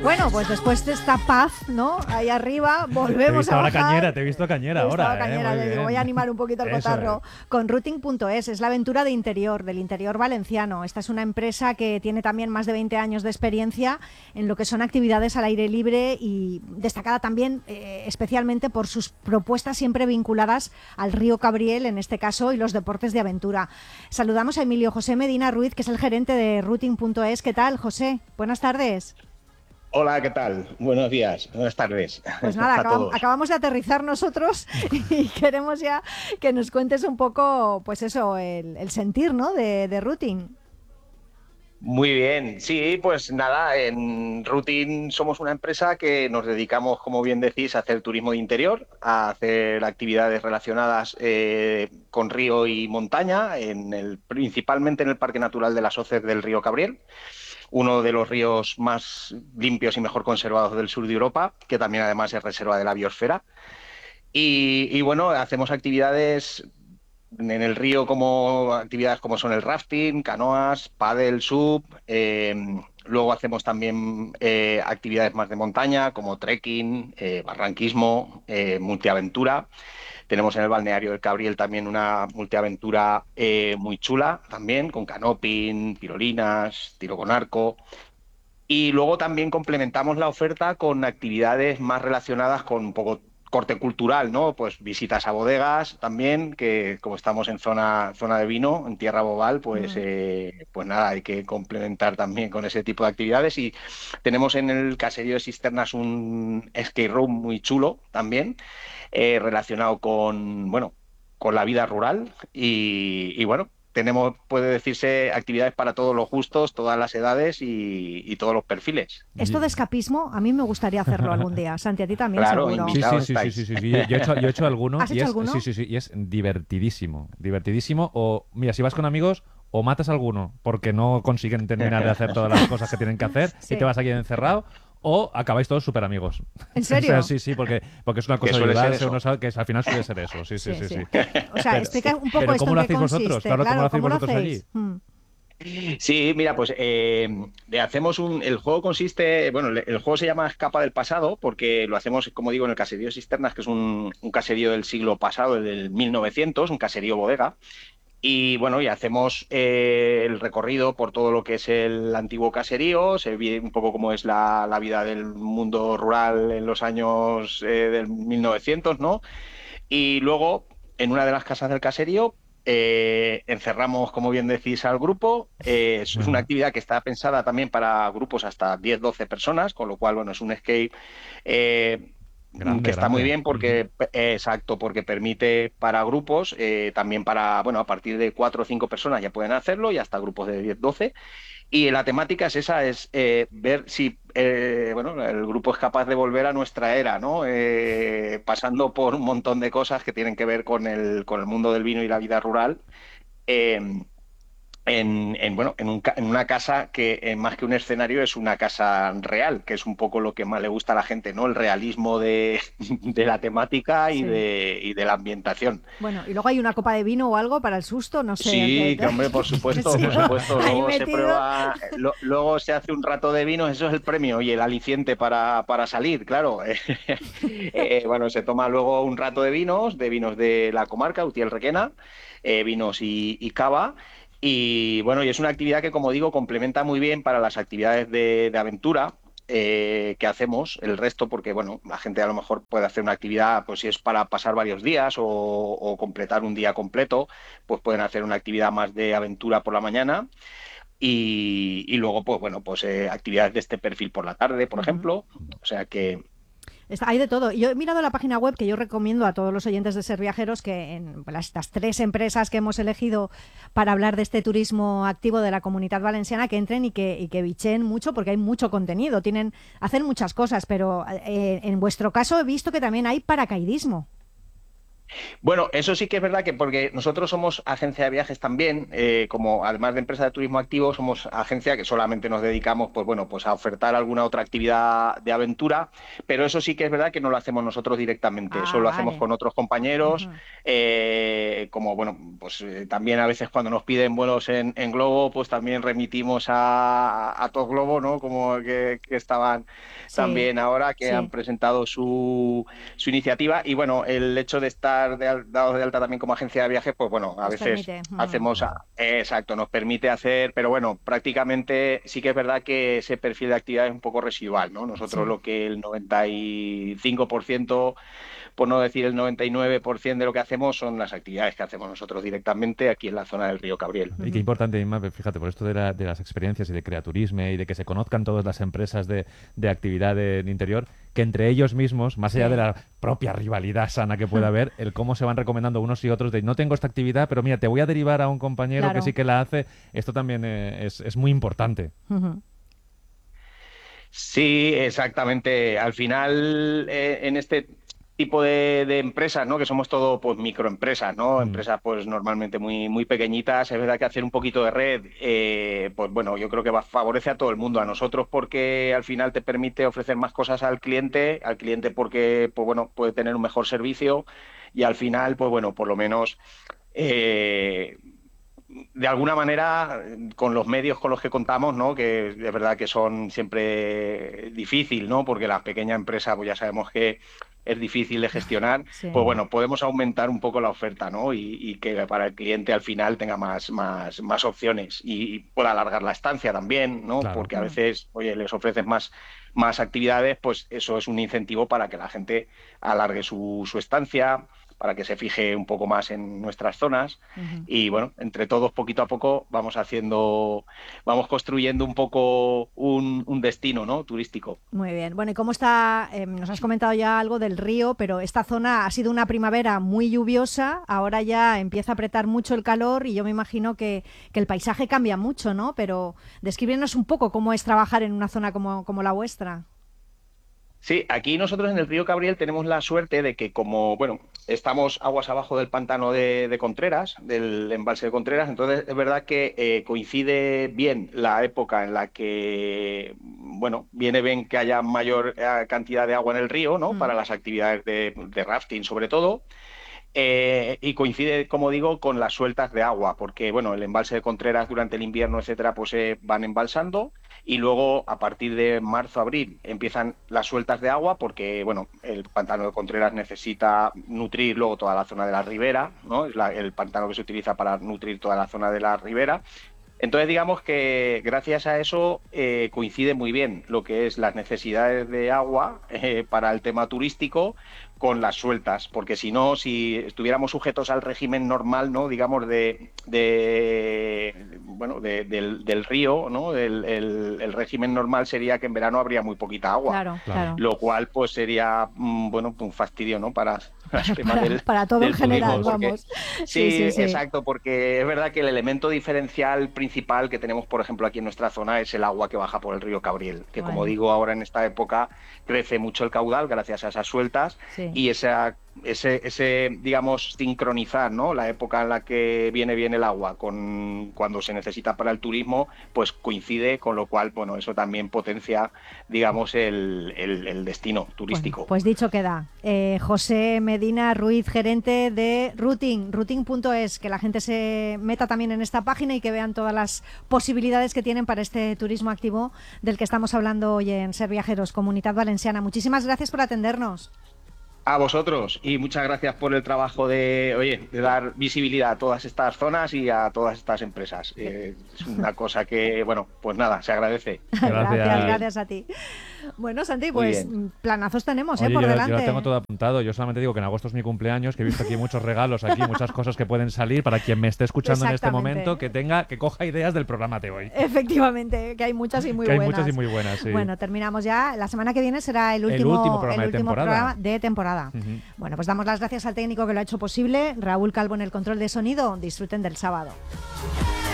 Bueno, pues después de esta paz, ¿no? Ahí arriba, volvemos a bajar. Te he visto cañera ahora, cañera, muy bien. voy a animar un poquito el cotarro con Routing.es. Es la aventura del interior valenciano. Esta es una empresa que tiene también más de 20 años de experiencia en lo que son actividades al aire libre y destacada también especialmente por sus propuestas siempre vinculadas al río Cabriel, en este caso, y los deportes de aventura. Saludamos a Emilio José Medina Ruiz, que es el gerente de Routing.es. ¿Qué tal, José? Buenas tardes. Hola, ¿qué tal? Buenos días, buenas tardes. Pues nada, acabamos de aterrizar nosotros y queremos ya que nos cuentes un poco, pues eso, el sentir, ¿no? de Routing. Muy bien, sí, pues nada, en Routing somos una empresa que nos dedicamos, como bien decís, a hacer turismo de interior, a hacer actividades relacionadas con río y montaña, principalmente en el Parque Natural de las Hoces del río Cabriel, uno de los ríos más limpios y mejor conservados del sur de Europa, que también además es reserva de la biosfera. Y bueno, hacemos actividades en el río, como actividades como son el rafting, canoas, pádel, sub. Luego hacemos también actividades más de montaña, como trekking, barranquismo, multiaventura. Tenemos en el balneario del Cabriel también una multiaventura muy chula, también con canoping, tirolinas, tiro con arco. Y luego también complementamos la oferta con actividades más relacionadas con un poco corte cultural, ¿no? Pues visitas a bodegas también, que como estamos en zona de vino, en Tierra Bobal, pues nada, hay que complementar también con ese tipo de actividades. Y tenemos en el caserío de Cisternas un skate room muy chulo también, relacionado bueno, con la vida rural y bueno, tenemos, puede decirse, actividades para todos los gustos, todas las edades y todos los perfiles. Esto de escapismo, a mí me gustaría hacerlo algún día. Santi, a ti también, claro, seguro. Sí. Yo he hecho alguno. ¿Has hecho alguno? Sí, y es divertidísimo. Divertidísimo. O, mira, si vas con amigos, o matas a alguno porque no consiguen terminar de hacer todas las cosas que tienen que hacer y te vas aquí encerrado, o acabáis todos súper amigos. ¿En serio? O sea, sí, porque es una cosa de ayudarse, uno sabe que al final suele ser eso. Sí. O sea, explica un poco pero esto ¿cómo lo en qué hacéis consiste. vosotros? Claro, ¿cómo lo hacéis vosotros allí? Sí, mira, pues hacemos el juego consiste, bueno, el juego se llama Escapa del Pasado porque lo hacemos, como digo, en el caserío Cisternas, que es un caserío del siglo pasado, del 1900, un caserío bodega. Y bueno, y hacemos el recorrido por todo lo que es el antiguo caserío, se ve un poco cómo es la vida del mundo rural en los años del 1900, ¿no? Y luego, en una de las casas del caserío, encerramos, como bien decís, al grupo. Es una actividad que está pensada también para grupos hasta 10-12 personas, con lo cual, bueno, es un escape que está muy bien porque, exacto, porque permite para grupos, también para, bueno, a partir de 4 o 5 personas ya pueden hacerlo y hasta grupos de 10-12. Y la temática es esa, es ver si bueno, el grupo es capaz de volver a nuestra era, ¿no? Pasando por un montón de cosas que tienen que ver con el mundo del vino y la vida rural. Eh, bueno, en una casa que más que un escenario es una casa real, que es un poco lo que más le gusta a la gente, ¿no? El realismo de la temática y de la ambientación. Bueno, y luego hay una copa de vino o algo para el susto, no sé. Sí, que hombre, por supuesto, Sí, por supuesto. ahí Luego se metido. prueba, luego se hace un rato de vino, eso es el premio y el aliciente para salir, claro. Bueno, se toma luego un rato de vinos de la comarca, Utiel Requena, vinos y cava. Y bueno, y es una actividad que, como digo, complementa muy bien para las actividades de aventura que hacemos, el resto, porque bueno, la gente a lo mejor puede hacer una actividad, pues si es para pasar varios días o completar un día completo, pues pueden hacer una actividad más de aventura por la mañana y luego, pues bueno, pues actividades de este perfil por la tarde, por ejemplo. O sea que Hay de todo. Yo he mirado la página web que yo recomiendo a todos los oyentes de Ser Viajeros, que en estas 3 empresas que hemos elegido para hablar de este turismo activo de la Comunidad Valenciana, que entren y que bicheen mucho, porque hay mucho contenido, hacen muchas cosas, pero en vuestro caso he visto que también hay paracaidismo. Bueno, eso sí que es verdad que porque nosotros somos agencia de viajes también, como además de empresa de turismo activo, somos agencia que solamente nos dedicamos, pues bueno, pues a ofertar alguna otra actividad de aventura, pero eso sí que es verdad que no lo hacemos nosotros directamente, eso Ah, lo hacemos vale. con otros compañeros, Ujú. como bueno, pues también a veces cuando nos piden vuelos en Globo, pues también remitimos a Top Globo, ¿no? Como que estaban Sí, también ahora, que han sí, presentado su iniciativa. Y bueno, el hecho de estar dados de alta también como agencia de viajes, pues bueno, a os veces permite. Ujú. hacemos, exacto, nos permite hacer, pero bueno, prácticamente sí que es verdad que ese perfil de actividad es un poco residual, ¿no? Nosotros Sí. lo que el 95%, por no decir el 99% de lo que hacemos son las actividades que hacemos nosotros directamente aquí en la zona del río Cabriel. Y qué Ujú. importante, Inma, fíjate, por esto de las experiencias y de creaturismo y de que se conozcan todas las empresas de actividad de interior, que entre ellos mismos, más allá de Sí. la propia rivalidad sana que pueda haber, el cómo se van recomendando unos y otros de no tengo esta actividad, pero mira, te voy a derivar a un compañero que sí Claro. que la hace, esto también es muy importante. Ujú. Sí, exactamente. Al final, en este tipo de empresas, ¿no? Que somos todo pues microempresas, ¿no? Mm. Empresas pues normalmente muy pequeñitas. Es verdad que hacer un poquito de red, pues bueno, yo creo que favorece a todo el mundo, a nosotros porque al final te permite ofrecer más cosas al cliente porque pues bueno, puede tener un mejor servicio y al final, pues bueno, por lo menos eh, de alguna manera, con los medios con los que contamos, ¿no? Que es verdad que son siempre difícil, ¿no? Porque las pequeñas empresas, pues ya sabemos que es difícil de gestionar, Sí. pues bueno, podemos aumentar un poco la oferta, ¿no? Y que para el cliente al final tenga más opciones y pueda alargar la estancia también, ¿no? Claro. Porque a Mm. veces, oye, les ofreces más actividades, pues eso es un incentivo para que la gente alargue su estancia, para que se fije un poco más en nuestras zonas. Ujú. Y bueno, entre todos, poquito a poco, vamos construyendo un poco un destino, ¿no? Turístico. Muy bien. Bueno, ¿y cómo está? Nos has comentado ya algo del río, pero esta zona ha sido una primavera muy lluviosa, ahora ya empieza a apretar mucho el calor y yo me imagino que el paisaje cambia mucho, ¿no? Pero descríbenos un poco cómo es trabajar en una zona como la vuestra. Sí, aquí nosotros en el río Cabriel tenemos la suerte de que como, bueno, estamos aguas abajo del pantano de Contreras, del embalse de Contreras, entonces es verdad que coincide bien la época en la que, bueno, viene bien que haya mayor cantidad de agua en el río, ¿no? Mm. Para las actividades de rafting sobre todo. Y coincide, como digo, con las sueltas de agua, porque bueno, el embalse de Contreras durante el invierno, etcétera, pues van embalsando y luego a partir de marzo, abril empiezan las sueltas de agua, porque bueno, el pantano de Contreras necesita nutrir luego toda la zona de la ribera, ¿no? Es el pantano que se utiliza para nutrir toda la zona de la ribera. Entonces, digamos que gracias a eso coincide muy bien lo que es las necesidades de agua para el tema turístico con las sueltas, porque si no, si estuviéramos sujetos al régimen normal, ¿no? Digamos, bueno, del río, ¿no? El régimen normal sería que en verano habría muy poquita agua, Claro, Claro. claro. lo cual pues sería, bueno, un fastidio, ¿no? Para el tema Para todo en del turismo, general, porque vamos. Sí, sí, sí, sí. exacto, porque es verdad que el elemento diferencial principal que tenemos, por ejemplo, aquí en nuestra zona es el agua que baja por el río Cabriel, que como Bueno, digo, ahora en esta época crece mucho el caudal gracias a esas sueltas sí. y digamos, sincronizar, ¿no? La época en la que viene bien el agua con cuando se necesita para el turismo, pues coincide, con lo cual, bueno, eso también potencia, digamos, el destino Bueno, turístico. pues dicho queda. José Medina Ruiz, gerente de Routing, routing.es, que la gente se meta también en esta página y que vean todas las posibilidades que tienen para este turismo activo del que estamos hablando hoy en Ser Viajeros, Comunidad Valenciana. Muchísimas gracias por atendernos. A vosotros y muchas gracias por el trabajo oye, de dar visibilidad a todas estas zonas y a todas estas empresas. Es una cosa que, bueno, pues nada, se agradece. Gracias, Muy Gracias. bien, gracias a ti. Bueno, Santi, muy pues bien. planazos tenemos, Oye, por yo lo tengo delante. todo apuntado. Yo solamente digo que en agosto es mi cumpleaños, que he visto aquí muchos regalos, aquí muchas cosas que pueden salir para quien me esté escuchando en este Exactamente. momento, que coja ideas del programa de hoy. Efectivamente, que hay muchas y muy Que hay buenas. muchas y muy buenas, sí. Bueno, terminamos ya. La semana que viene será El último programa de temporada. programa de temporada. Ujú. Bueno, pues damos las gracias al técnico que lo ha hecho posible, Raúl Calvo en el control de sonido. Disfruten del sábado.